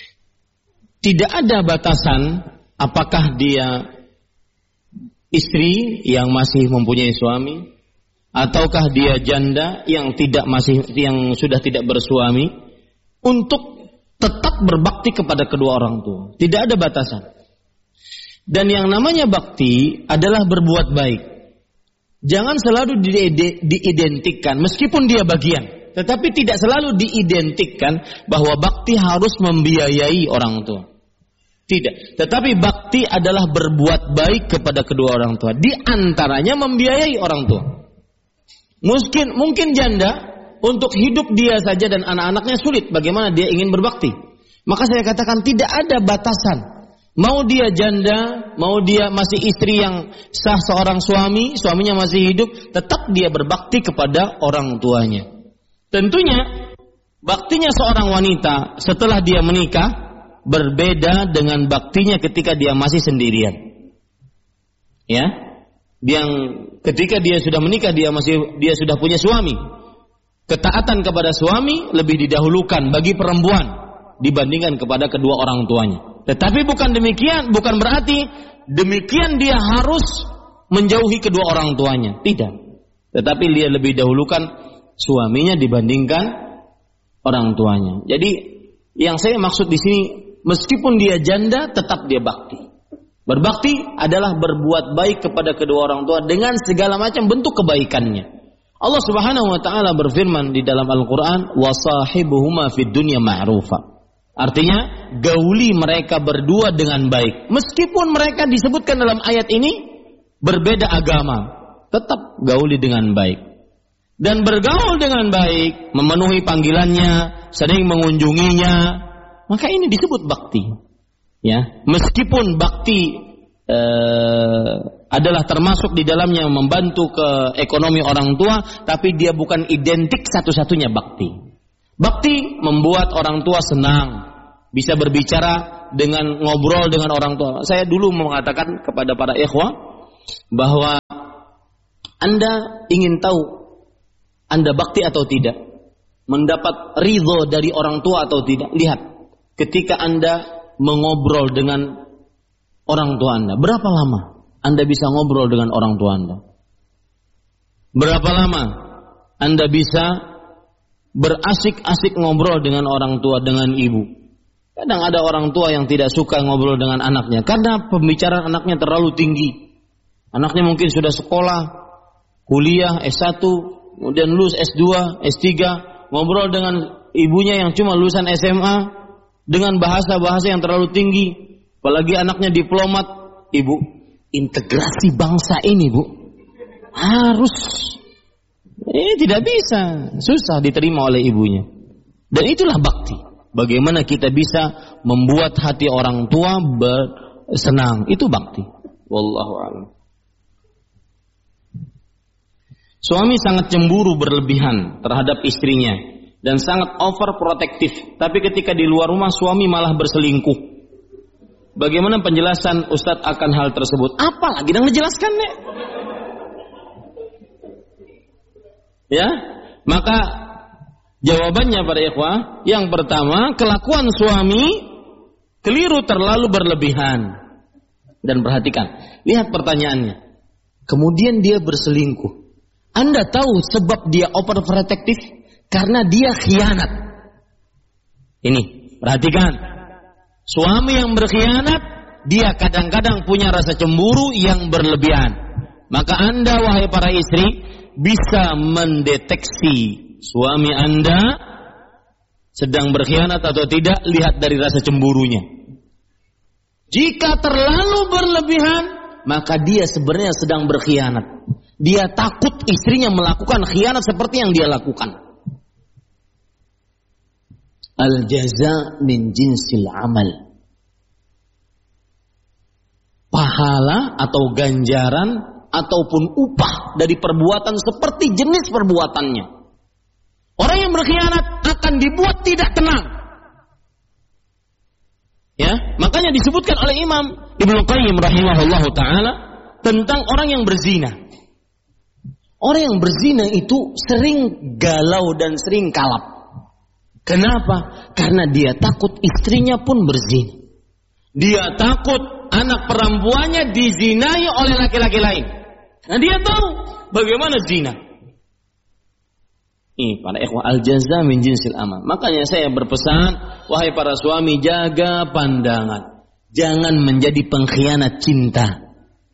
Tidak ada batasan apakah dia istri yang masih mempunyai suami, ataukah dia janda yang tidak masih yang sudah tidak bersuami, untuk tetap berbakti kepada kedua orang tua. Tidak ada batasan. Dan yang namanya bakti adalah berbuat baik. Jangan selalu diidentikan, meskipun dia bagian, tetapi tidak selalu diidentikan bahwa bakti harus membiayai orang tua. Tidak. Tetapi bakti adalah berbuat baik kepada kedua orang tua. Di antaranya membiayai orang tua. Mungkin, mungkin janda untuk hidup dia saja dan anak-anaknya sulit. Bagaimana dia ingin berbakti? Maka saya katakan tidak ada batasan. Mau dia janda, mau dia masih istri yang sah seorang suami, suaminya masih hidup, tetap dia berbakti kepada orang tuanya. Tentunya baktinya seorang wanita setelah dia menikah berbeda dengan baktinya ketika dia masih sendirian. Ya, yang ketika dia sudah menikah dia masih dia sudah punya suami. Ketaatan kepada suami lebih didahulukan bagi perempuan dibandingkan kepada kedua orang tuanya. Tetapi bukan demikian, bukan berarti demikian dia harus menjauhi kedua orang tuanya. Tidak. Tetapi dia lebih dahulukan suaminya dibandingkan orang tuanya. Jadi yang saya maksud di sini, meskipun dia janda tetap dia bakti. Berbakti adalah berbuat baik kepada kedua orang tua dengan segala macam bentuk kebaikannya. Allah Subhanahu wa taala berfirman di dalam Al-Qur'an, "Wa sahibuhuma fid dunya ma'rufa." Artinya, gauli mereka berdua dengan baik. Meskipun mereka disebutkan dalam ayat ini berbeda agama, tetap gauli dengan baik. Dan bergaul dengan baik, memenuhi panggilannya, sering mengunjunginya, maka ini disebut bakti. Ya, meskipun bakti eh, adalah termasuk di dalamnya membantu ke ekonomi orang tua, tapi dia bukan identik satu-satunya bakti. Bakti membuat orang tua senang, bisa berbicara dengan ngobrol dengan orang tua. Saya dulu mengatakan kepada para ikhwah bahwa Anda ingin tahu Anda bakti atau tidak, mendapat ridho dari orang tua atau tidak. Lihat, ketika Anda mengobrol dengan orang tua Anda, berapa lama Anda bisa ngobrol dengan orang tua Anda? Berapa lama Anda bisa berasik-asik ngobrol dengan orang tua, dengan ibu? Kadang ada orang tua yang tidak suka ngobrol dengan anaknya karena pembicaraan anaknya terlalu tinggi. Anaknya mungkin sudah sekolah, kuliah, S satu, kemudian lulus S dua, S tiga, ngobrol dengan ibunya yang cuma lulusan S M A dengan bahasa-bahasa yang terlalu tinggi. Apalagi anaknya diplomat. Ibu, integrasi bangsa ini, Bu, harus, ini tidak bisa, susah diterima oleh ibunya. Dan itulah bakti. Bagaimana kita bisa membuat hati orang tua bersenang, itu bakti. Wallahu a'lam. Suami sangat cemburu berlebihan terhadap istrinya dan sangat overprotective, tapi ketika di luar rumah suami malah berselingkuh. Bagaimana penjelasan Ustadz akan hal tersebut? Apa lagi yang menjelaskan, Nek? Ya, maka jawabannya para ikhwah, yang pertama, kelakuan suami keliru terlalu berlebihan. Dan perhatikan, lihat pertanyaannya. Kemudian dia berselingkuh. Anda tahu sebab dia overprotective? Karena dia khianat. Ini, perhatikan. Suami yang berkhianat, dia kadang-kadang punya rasa cemburu yang berlebihan. Maka Anda, wahai para istri, bisa mendeteksi suami Anda sedang berkhianat atau tidak, lihat dari rasa cemburunya. Jika terlalu berlebihan, maka dia sebenarnya sedang berkhianat. Dia takut istrinya melakukan khianat seperti yang dia lakukan. Al-jaza min jinsil amal. Pahala atau ganjaran ataupun upah dari perbuatan seperti jenis perbuatannya. Orang yang berkhianat akan dibuat tidak tenang. Ya, makanya disebutkan oleh Imam Ibnu Qayyim rahimahullahu taala tentang orang yang berzina. Orang yang berzina itu sering galau dan sering kalap. Kenapa? Karena dia takut istrinya pun berzina. Dia takut anak perempuannya dizinai oleh laki-laki lain. Nah, dia tahu bagaimana zina. Ini para ikhwah, al-jaza min jinsil amal. Makanya saya berpesan, wahai para suami, jaga pandangan. Jangan menjadi pengkhianat cinta.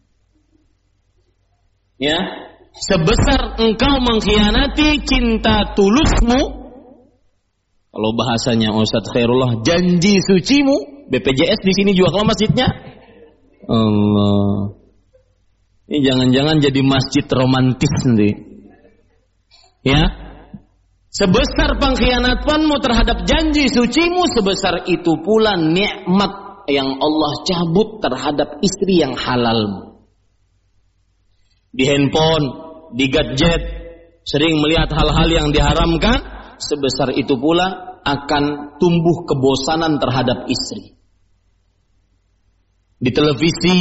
Ya, sebesar engkau mengkhianati cinta tulusmu, kalau bahasanya Ustadz Khairullah, janji sucimu, B P J S di sini juga kalau masjidnya. Allah. Ini jangan-jangan jadi masjid romantis nanti. Ya. Sebesar pengkhianatanmu terhadap janji sucimu, sebesar itu pula nikmat yang Allah cabut terhadap istri yang halalmu. Di handphone, di gadget, sering melihat hal-hal yang diharamkan, sebesar itu pula akan tumbuh kebosanan terhadap istri. Di televisi,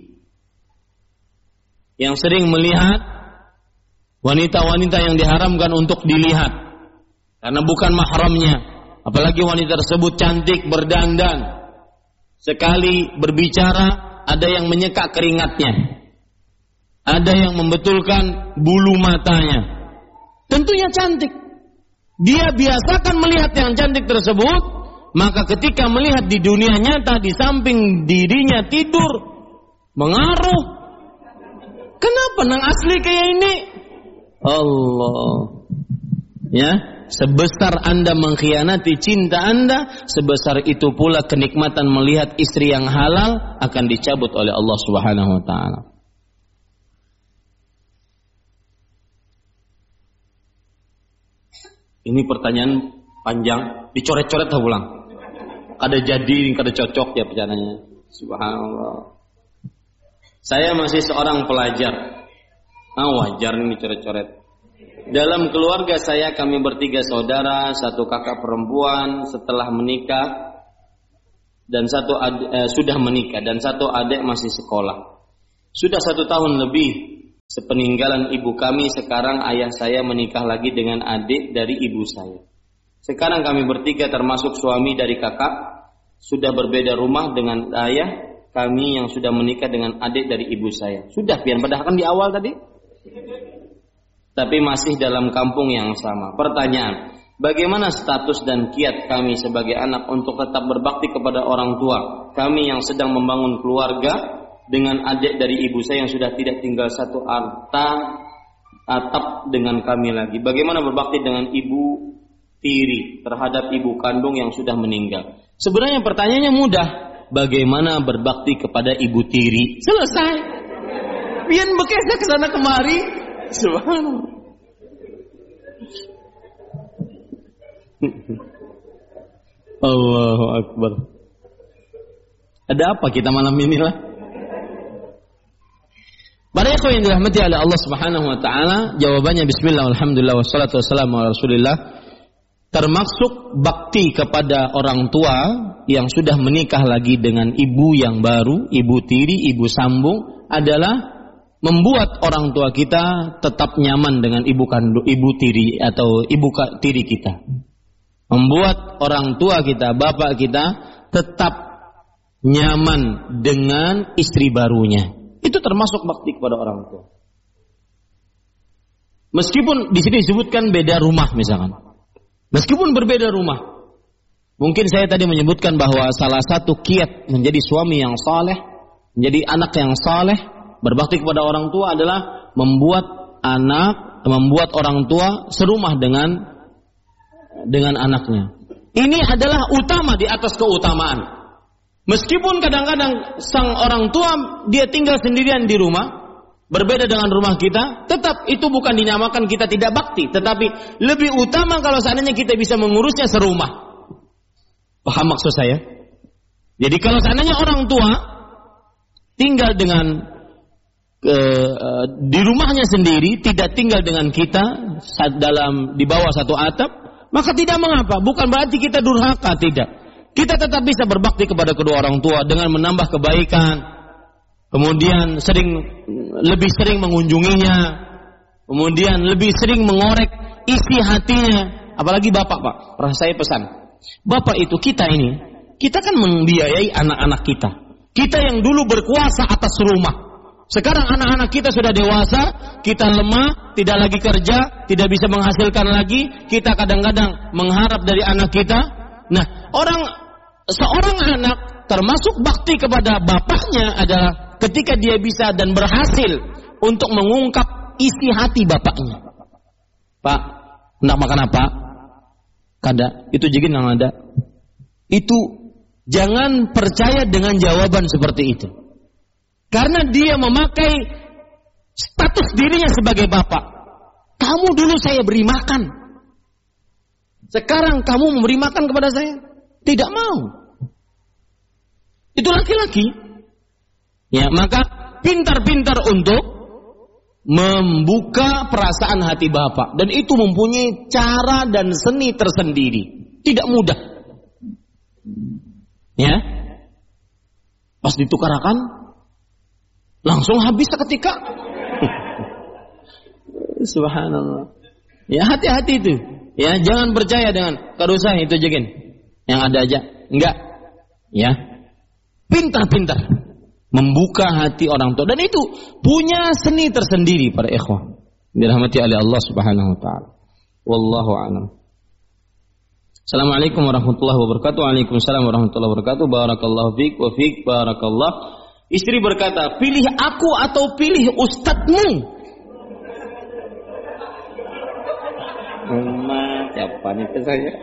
yang sering melihat wanita-wanita yang diharamkan untuk dilihat karena bukan mahramnya, apalagi wanita tersebut cantik, berdandan, sekali berbicara ada yang menyeka keringatnya, ada yang membetulkan bulu matanya, tentunya cantik. Dia biasakan melihat yang cantik tersebut, maka ketika melihat di dunia nyata, di samping dirinya tidur, mengaruh. Kenapa nang asli kayak ini? Allah. Ya, sebesar Anda mengkhianati cinta Anda, sebesar itu pula kenikmatan melihat istri yang halal akan dicabut oleh Allah Subhanahu wa taala. Ini pertanyaan panjang, dicoret-coret dah ulang. Kada jadi, kada cocok ya pertanyaannya. Subhanallah. Saya masih seorang pelajar. Ah, wajar nih coret-coret. Dalam keluarga saya kami bertiga saudara, satu kakak perempuan. Setelah menikah, dan satu adik, eh, sudah menikah dan satu adik masih sekolah. Sudah satu tahun lebih sepeninggalan ibu kami, sekarang ayah saya menikah lagi dengan adik dari ibu saya. Sekarang kami bertiga termasuk suami dari kakak sudah berbeda rumah dengan ayah kami yang sudah menikah dengan adik dari ibu saya. Sudah pian padahal kan di awal tadi. Tapi masih dalam kampung yang sama. Pertanyaan, bagaimana status dan kiat kami sebagai anak untuk tetap berbakti kepada orang tua kami yang sedang membangun keluarga dengan adik dari ibu saya yang sudah tidak tinggal satu atap atap dengan kami lagi. Bagaimana berbakti dengan ibu tiri terhadap ibu kandung yang sudah meninggal? Sebenarnya pertanyaannya mudah. Bagaimana berbakti kepada ibu tiri? Selesai. Pian bekesnya ke sana kemari. Subhanallah. Allahu Akbar. Ada apa kita malam ini lah? Para ikhwan yang dirahmati oleh Allah Subhanahu wa taala, jawabannya bismillah alhamdulillah wassalatu wassalamu ala Rasulillah. Termasuk bakti kepada orang tua yang sudah menikah lagi dengan ibu yang baru, ibu tiri, ibu sambung, adalah membuat orang tua kita tetap nyaman dengan ibu kandung, ibu tiri atau ibu tiri kita. Membuat orang tua kita, bapak kita tetap nyaman dengan istri barunya. Itu termasuk bakti kepada orang tua. Meskipun di sini disebutkan beda rumah misalkan. Meskipun berbeda rumah. Mungkin saya tadi menyebutkan bahwa salah satu kiat menjadi suami yang saleh, menjadi anak yang saleh, berbakti kepada orang tua adalah membuat anak, membuat orang tua serumah dengan dengan anaknya. Ini adalah utama di atas keutamaan. Meskipun kadang-kadang sang orang tua dia tinggal sendirian di rumah, berbeda dengan rumah kita, tetap itu bukan dinamakan kita tidak bakti, tetapi lebih utama kalau seandainya kita bisa mengurusnya serumah. Paham maksud saya? Jadi kalau seandainya orang tua tinggal dengan uh, di rumahnya sendiri, tidak tinggal dengan kita dalam di bawah satu atap, maka tidak mengapa. Bukan berarti kita durhaka, tidak. Kita tetap bisa berbakti kepada kedua orang tua dengan menambah kebaikan, kemudian sering lebih sering mengunjunginya, kemudian lebih sering mengorek isi hatinya. Apalagi bapak, Pak. Pernah saya pesan, bapak itu kita ini, kita kan membiayai anak-anak kita. Kita yang dulu berkuasa atas rumah. Sekarang anak-anak kita sudah dewasa, kita lemah, tidak lagi kerja, tidak bisa menghasilkan lagi. Kita kadang-kadang mengharap dari anak kita. Nah, orang seorang anak termasuk bakti kepada bapaknya adalah ketika dia bisa dan berhasil untuk mengungkap isi hati bapaknya. Pak, hendak makan apa? Kada, itu jegin yang ada. Itu jangan percaya dengan jawaban seperti itu. Karena dia memakai status dirinya sebagai bapak. Kamu dulu saya beri makan. Sekarang kamu memberi makan kepada saya? Tidak mau. Itu laki-laki. Ya, maka pintar-pintar untuk membuka perasaan hati bapak. Dan itu mempunyai cara dan seni tersendiri. Tidak mudah. Ya. Pas ditukarakan, langsung habis seketika. Subhanallah. Ya, hati-hati itu. Ya, jangan percaya dengan kadusah itu jegin. Yang ada aja. Enggak. Ya. Pintar-pintar membuka hati orang tua, dan itu punya seni tersendiri para ikhwah dirahmati oleh Allah Subhanahu wa taala. Wallahu a'lam. Assalamualaikum warahmatullahi wabarakatuh. Waalaikumsalam warahmatullahi wabarakatuh. Barakallahu fiik wa fiik barakallah. Istri berkata, "Pilih aku atau pilih ustadzmu?" Mama, siapa nih ke saya?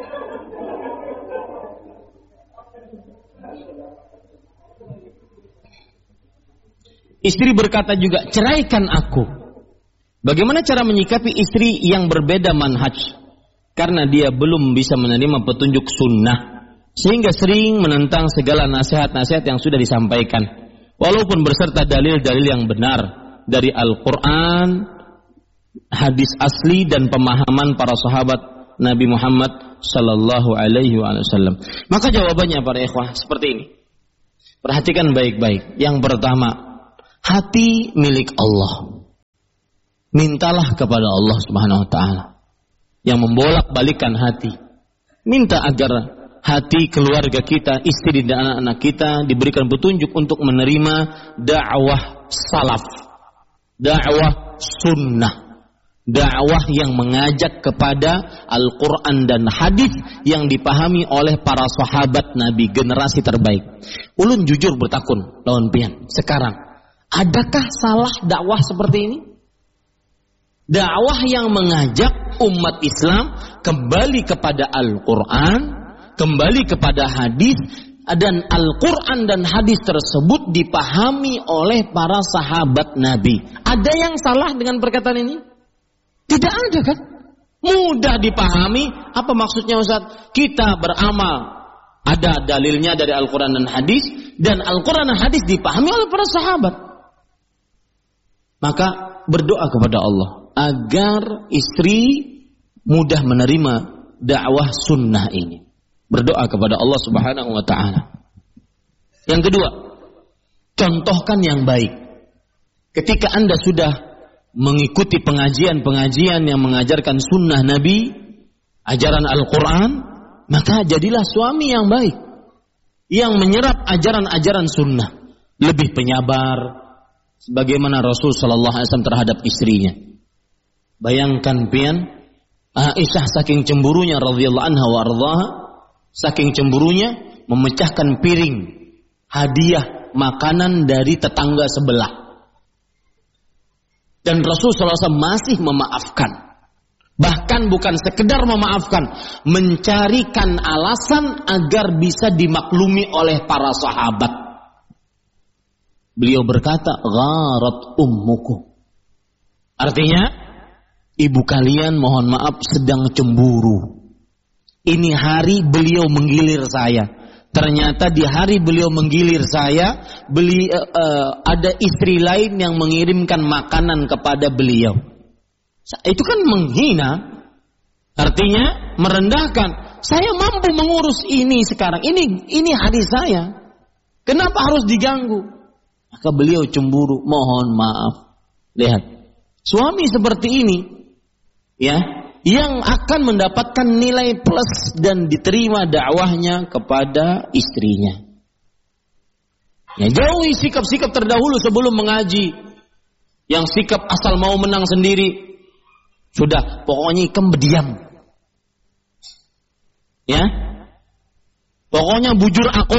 Istri berkata juga, ceraikan aku. Bagaimana cara menyikapi istri yang berbeda manhaj? Karena dia belum bisa menerima petunjuk sunnah, sehingga sering menentang segala nasihat-nasihat yang sudah disampaikan, walaupun berserta dalil-dalil yang benar dari Al-Quran, hadis asli dan pemahaman para sahabat Nabi Muhammad sallallahu alaihi wasallam. Maka jawabannya para ikhwah seperti ini. Perhatikan baik-baik. Yang pertama, hati milik Allah. Mintalah kepada Allah Subhanahu wa taala yang membolak-balikkan hati. Minta agar hati keluarga kita, istri dan anak-anak kita diberikan petunjuk untuk menerima dakwah salaf, dakwah sunnah, dakwah yang mengajak kepada Al-Quran dan hadis yang dipahami oleh para sahabat Nabi, generasi terbaik. Ulun jujur bertakun lawan pian. Sekarang, adakah salah dakwah seperti ini? Dakwah yang mengajak umat Islam kembali kepada Al-Quran, kembali kepada hadis, dan Al-Quran dan hadis tersebut dipahami oleh para sahabat Nabi. Ada yang salah dengan perkataan ini? Tidak ada kan? Mudah dipahami. Apa maksudnya Ustaz? Kita beramal, ada dalilnya dari Al-Quran dan hadis, dan Al-Quran dan hadis dipahami oleh para sahabat. Maka berdoa kepada Allah agar istri mudah menerima dakwah sunnah ini. Berdoa kepada Allah Subhanahu wa taala. Yang kedua, contohkan yang baik. Ketika Anda sudah mengikuti pengajian-pengajian yang mengajarkan sunnah Nabi, ajaran Al-Quran, maka jadilah suami yang baik, yang menyerap ajaran-ajaran sunnah, lebih penyabar, sebagaimana Rasul Sallallahu Alaihi Wasallam terhadap istrinya. Bayangkan pian, Aisyah saking cemburunya radhiyallahu anha wa ardhaha, saking cemburunya memecahkan piring hadiah makanan dari tetangga sebelah. Dan Rasul sallallahu alaihi wasallam masih memaafkan. Bahkan bukan sekedar memaafkan, mencarikan alasan agar bisa dimaklumi oleh para sahabat. Beliau berkata, gharat ummuku. Artinya, ibu kalian mohon maaf sedang cemburu. Ini hari beliau menggilir saya. Ternyata di hari beliau menggilir saya, beli, uh, uh, ada istri lain yang mengirimkan makanan kepada beliau. Itu kan menghina. Artinya merendahkan. Saya mampu mengurus ini sekarang. Ini ini hari saya. Kenapa harus diganggu? Maka beliau cemburu. Mohon maaf. Lihat. Suami seperti ini, ya, yang akan mendapatkan nilai plus dan diterima dakwahnya kepada istrinya. Ya, jauhi sikap-sikap terdahulu sebelum mengaji, yang sikap asal mau menang sendiri. Sudah, pokoknya ikem berdiam. Ya, pokoknya bujur aku.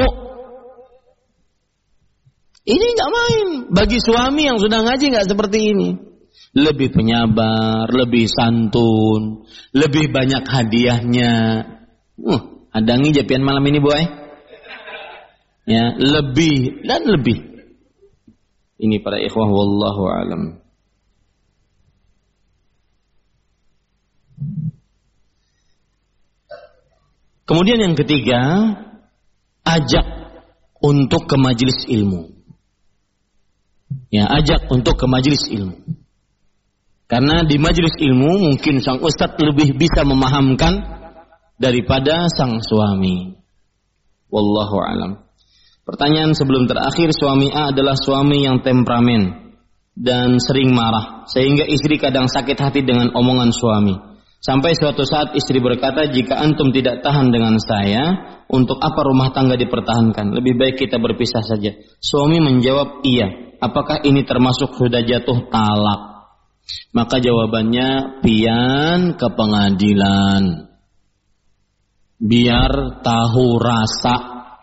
Ini nggak main. Bagi suami yang sudah ngaji nggak seperti ini. Lebih penyabar, lebih santun, lebih banyak hadiahnya. Uh, adangi japian malam ini boy. Ya, lebih dan lebih. Ini para ikhwah wallahu alam. Kemudian yang ketiga, ajak untuk ke majelis ilmu. Ya, ajak untuk ke majelis ilmu. Karena di majelis ilmu mungkin sang ustadz lebih bisa memahamkan daripada sang suami. Wallahu alam. Pertanyaan sebelum terakhir, suami A adalah suami yang temperamen dan sering marah, sehingga istri kadang sakit hati dengan omongan suami. Sampai suatu saat istri berkata, jika antum tidak tahan dengan saya, untuk apa rumah tangga dipertahankan? Lebih baik kita berpisah saja. Suami menjawab, iya. Apakah ini termasuk sudah jatuh talak? Maka jawabannya, pian ke pengadilan. Biar tahu rasa.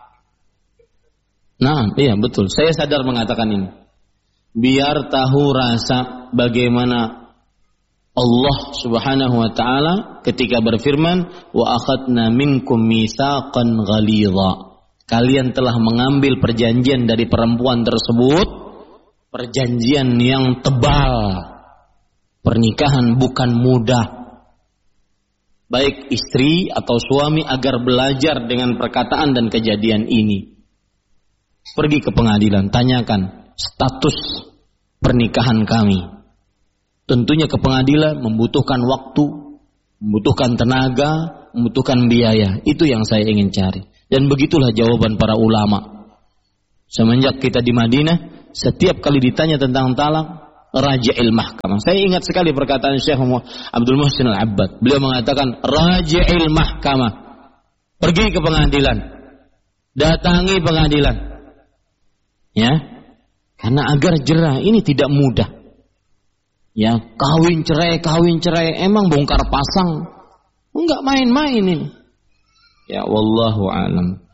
Nah, iya betul. Saya sadar mengatakan ini. Biar tahu rasa bagaimana Allah Subhanahu wa taala ketika berfirman, wa akhadna minkum mitsaqan ghalidha. Kalian telah mengambil perjanjian dari perempuan tersebut, perjanjian yang tebal. Pernikahan bukan mudah. Baik istri atau suami agar belajar dengan perkataan dan kejadian ini. Pergi ke pengadilan, tanyakan status pernikahan kami. Tentunya ke pengadilan membutuhkan waktu, membutuhkan tenaga, membutuhkan biaya. Itu yang saya ingin cari. Dan begitulah jawaban para ulama. Semenjak kita di Madinah, setiap kali ditanya tentang talak, raji'il mahkamah. Saya ingat sekali perkataan Syekh Abdul Muhsin Al-Abbad. Beliau mengatakan, raji'il mahkamah. Pergi ke pengadilan. Datangi pengadilan. Ya. Karena agar jerah, ini tidak mudah. Ya, kawin cerai, kawin cerai, emang bongkar pasang. Enggak main-main ini. Ya, wallahu alam.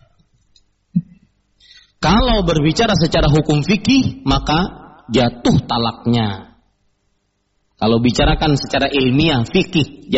Kalau berbicara secara hukum fikih, maka jatuh talaknya. Kalau bicarakan secara ilmiah fikih,